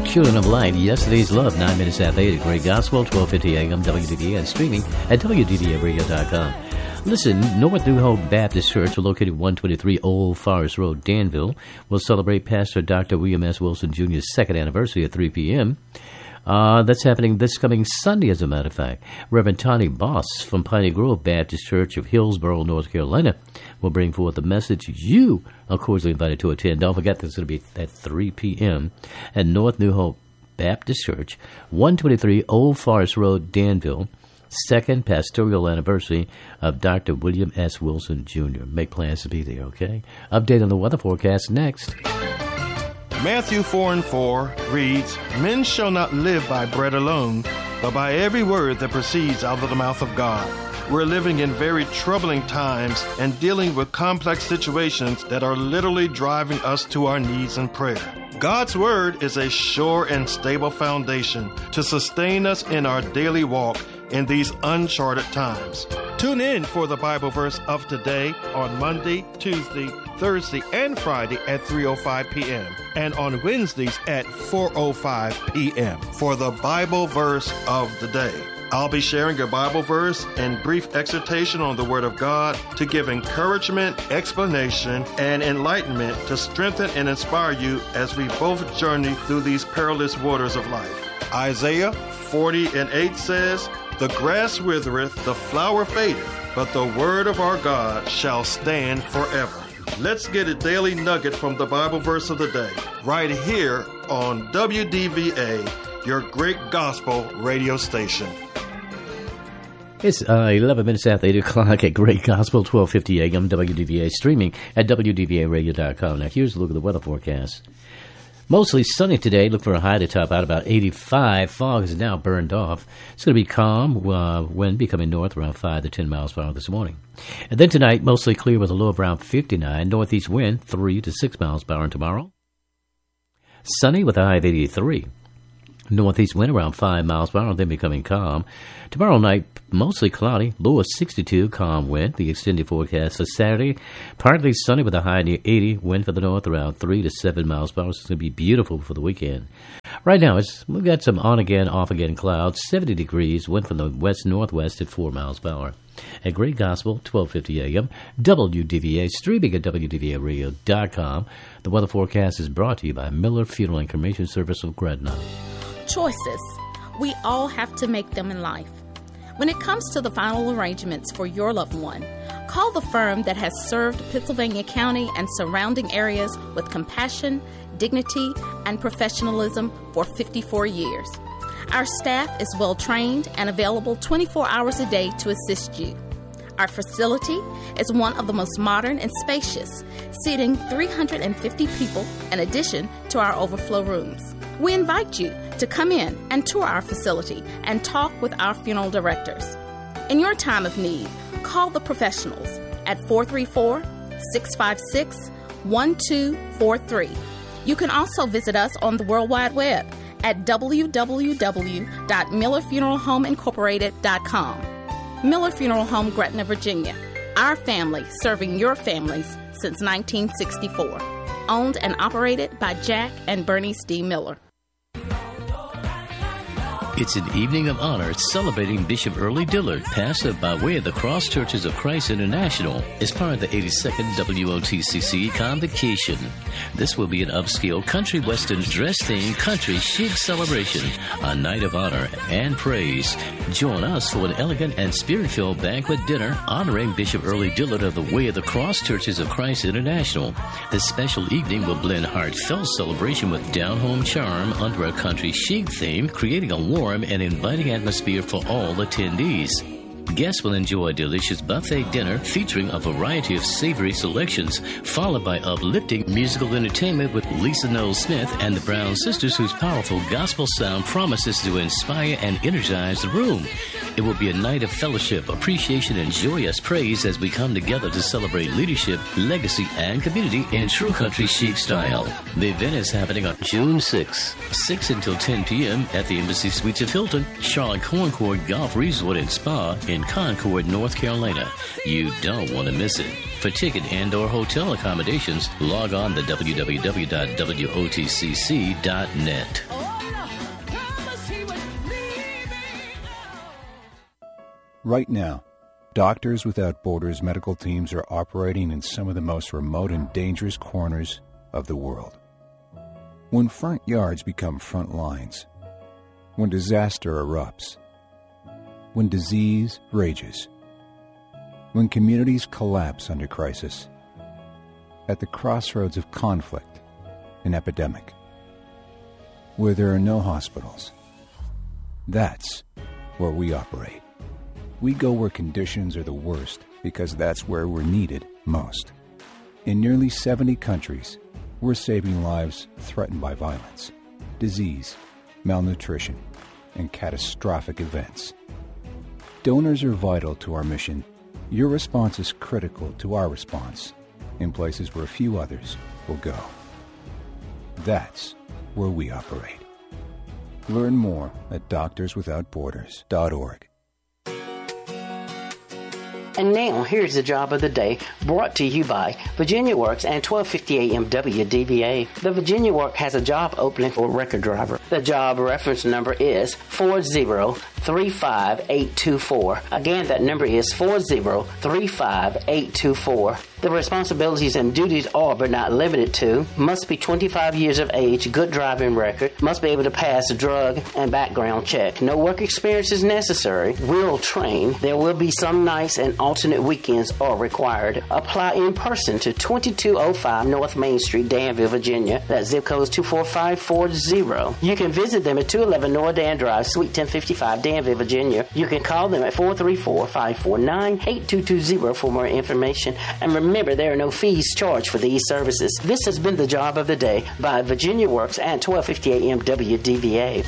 Children of Light, Yesterday's Love, 9 minutes after 8 at Great Gospel, 1250 AM, WDVA, and streaming at WDVAradio.com. Listen, North New Hope Baptist Church, located 123 Old Forest Road, Danville, will celebrate Pastor Dr. William S. Wilson Jr.'s second anniversary at 3 p.m. That's happening this coming Sunday, as a matter of fact. Reverend Tony Boss from Piney Grove Baptist Church of Hillsborough, North Carolina, will bring forth a message you are cordially invited to attend. Don't forget, this is going to be at 3 p.m. at North New Hope Baptist Church, 123 Old Forest Road, Danville, second pastoral anniversary of Dr. William S. Wilson Jr. Make plans to be there, okay? Update on the weather forecast next. Matthew 4:4 reads, "Men shall not live by bread alone, but by every word that proceeds out of the mouth of God." We're living in very troubling times and dealing with complex situations that are literally driving us to our knees in prayer. God's Word is a sure and stable foundation to sustain us in our daily walk in these uncharted times. Tune in for the Bible verse of today on Monday, Tuesday, Thursday, and Friday at 3:05 p.m. and on Wednesdays at 4:05 p.m. for the Bible verse of the day. I'll be sharing a Bible verse and brief exhortation on the Word of God to give encouragement, explanation, and enlightenment to strengthen and inspire you as we both journey through these perilous waters of life. Isaiah 40:8 says, "The grass withereth, the flower fadeth, but the word of our God shall stand forever." Let's get a daily nugget from the Bible verse of the day, right here on WDVA, your Great Gospel radio station. It's 11 minutes after 8 o'clock at Great Gospel, 1250 AM, WDVA, streaming at WDVAradio.com. Now, here's a look at the weather forecast. Mostly sunny today. Look for a high to top out about 85. Fog is now burned off. It's going to be calm. Wind becoming north around 5 to 10 miles per hour this morning. And then tonight, mostly clear with a low of around 59. Northeast wind 3 to 6 miles per hour tomorrow. Sunny with a high of 83. Northeast wind around 5 miles per hour, then becoming calm. Tomorrow night, mostly cloudy, low of 62, calm wind. The extended forecast for Saturday, partly sunny with a high near 80, wind for the north around 3 to 7 miles per hour. It's going to be beautiful for the weekend. Right now, we've got some on-again, off-again clouds, 70 degrees, wind from the west-northwest at 4 miles per hour. At Great Gospel, 1250 AM, WDVA, streaming at WDVAradio.com. The weather forecast is brought to you by Miller Funeral and Cremation Service of Gretna. Choices. We all have to make them in life. When it comes to the final arrangements for your loved one, call the firm that has served Pittsylvania County and surrounding areas with compassion, dignity, and professionalism for 54 years. Our staff is well trained and available 24 hours a day to assist you. Our facility is one of the most modern and spacious, seating 350 people in addition to our overflow rooms. We invite you to come in and tour our facility and talk with our funeral directors. In your time of need, call the professionals at 434-656-1243. You can also visit us on the World Wide Web at www.millerfuneralhomeincorporated.com. Miller Funeral Home, Gretna, Virginia. Our family serving your families since 1964. Owned and operated by Jack and Bernice D. Miller. It's an evening of honor celebrating Bishop Early Dillard, pastor by way of the Cross Churches of Christ International, as part of the 82nd WOTCC Convocation. This will be an upscale country western dress-themed country chic celebration, a night of honor and praise. Join us for an elegant and spirit-filled banquet dinner honoring Bishop Early Dillard of the Way of the Cross Churches of Christ International. This special evening will blend heartfelt celebration with down-home charm under a country chic theme, creating a warm and inviting atmosphere for all attendees. Guests will enjoy a delicious buffet dinner featuring a variety of savory selections, followed by uplifting musical entertainment with Lisa Noel Smith and the Brown Sisters, whose powerful gospel sound promises to inspire and energize the room. It will be a night of fellowship, appreciation, and joyous praise as we come together to celebrate leadership, legacy, and community in true country chic style. The event is happening on June 6 until 10 p.m. at the Embassy Suites of Hilton, Charlotte Concord Golf Resort and Spa in Concord, North Carolina. You don't want to miss it. For ticket and/or hotel accommodations, log on to www.wotcc.net. Right now, Doctors Without Borders medical teams are operating in some of the most remote and dangerous corners of the world. When front yards become front lines, when disaster erupts, when disease rages, when communities collapse under crisis, at the crossroads of conflict and epidemic, where there are no hospitals, that's where we operate. We go where conditions are the worst because that's where we're needed most. In nearly 70 countries, we're saving lives threatened by violence, disease, malnutrition, and catastrophic events. Donors are vital to our mission. Your response is critical to our response in places where few others will go. That's where we operate. Learn more at doctorswithoutborders.org. And now, here's the job of the day, brought to you by Virginia Works and 1250 AM WDVA. The Virginia Work has a job opening for a record driver. The job reference number is 4035824. Again, that number is 4035824. The responsibilities and duties are, but not limited to, must be 25 years of age, good driving record, must be able to pass a drug and background check. No work experience is necessary. Will train. There will be some nights and alternate weekends are required. Apply in person to 2205 North Main Street, Danville, Virginia. That zip code is 24540. You can visit them at 211 North Dan Drive, Suite 1055, Danville, Virginia. You can call them at 434-549-8220 for more information. And remember, there are no fees charged for these services. This has been the job of the day by Virginia Works and 1250 AM WDVA.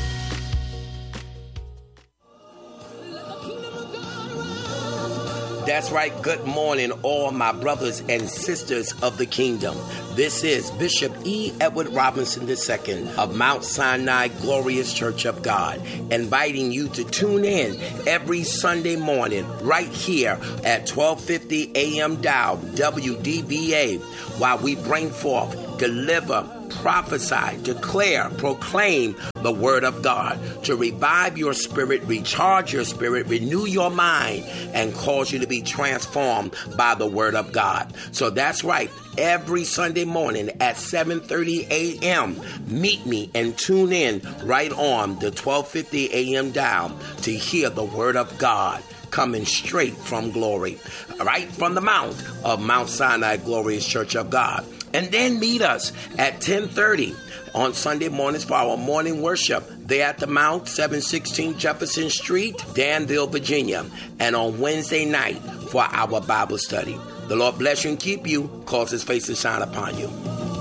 That's right. Good morning, all my brothers and sisters of the kingdom. This is Bishop E. Edward Robinson II of Mount Sinai Glorious Church of God, inviting you to tune in every Sunday morning right here at 1250 AM dial WDVA while we bring forth, deliver, prophesy, declare, proclaim the word of God to revive your spirit, recharge your spirit, renew your mind, and cause you to be transformed by the word of God. So that's right. Every Sunday morning at 7:30 a.m., meet me and tune in right on the 1250 a.m. dial to hear the word of God coming straight from glory, right from the mount of Mount Sinai Glorious Church of God. And then meet us at 10:30 on Sunday mornings for our morning worship there at the Mount, 716 Jefferson Street, Danville, Virginia. And on Wednesday night for our Bible study. The Lord bless you and keep you, cause his face to shine upon you.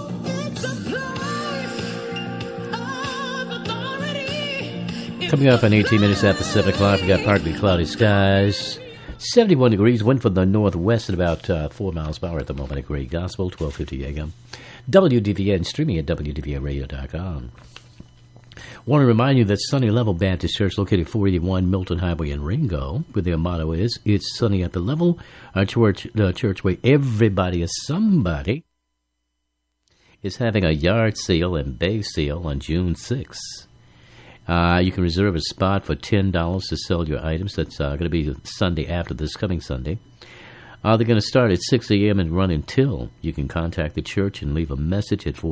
Coming up in 18 minutes after 7 o'clock, we got partly cloudy skies. 71 degrees, wind from the northwest at about 4 miles per hour at the moment at Great Gospel, 1250 AM. WDVA and streaming at WDVAradio.com. Want to remind you that Sunny Level Baptist Church, located 481 Milton Highway in Ringo, where their motto is, it's sunny at the level, our church where everybody is somebody, is having a yard sale and bay sale on June 6th. You can reserve a spot for $10 to sell your items. That's going to be Sunday after this coming Sunday. They're going to start at 6 a.m. and run until. You can contact the church and leave a message at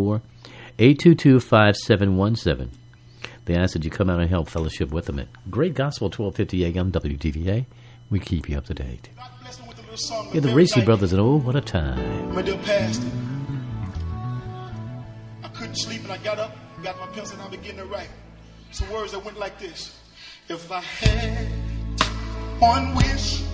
434-822-5717. They ask that you come out and help fellowship with them at Great Gospel, 1250 a.m. WDVA. We keep you up to date. Yeah, the Racy Brothers, and oh, what a time. My dear pastor, I couldn't sleep and I got up, got my pencil, and I began to write some words that went like this. If I had one wish